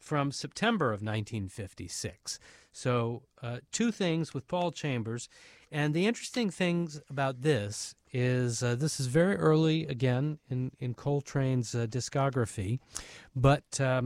from September of 1956. So two things with Paul Chambers. And the interesting things about this is very early, again, in Coltrane's discography. But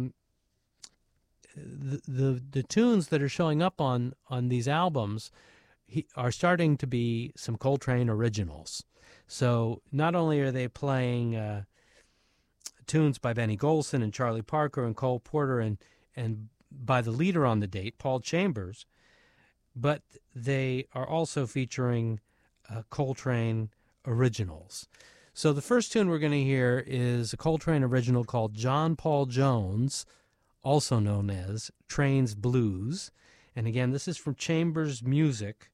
the tunes that are showing up on these albums are starting to be some Coltrane originals. So not only are they playing tunes by Benny Golson and Charlie Parker and Cole Porter and by the leader on the date, Paul Chambers, but they are also featuring Coltrane originals. So the first tune we're going to hear is a Coltrane original called John Paul Jones, also known as Trane's Blues. And again, this is from Chambers Music,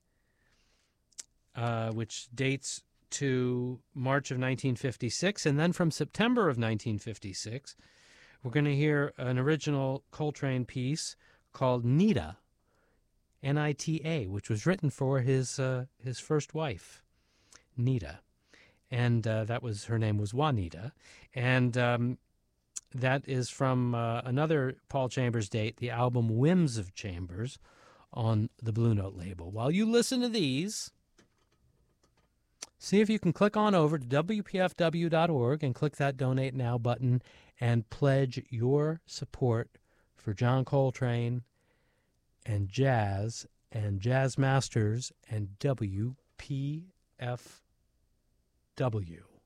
which dates to March of 1956. And then from September of 1956, we're going to hear an original Coltrane piece called Nita, N-I-T-A, which was written for his first wife, Nita. And her name was Juanita. And that is from another Paul Chambers date, the album Whims of Chambers on the Blue Note label. While you listen to these, see if you can click on over to WPFW.org and click that Donate Now button and pledge your support for John Coltrane and jazz masters and WPFW.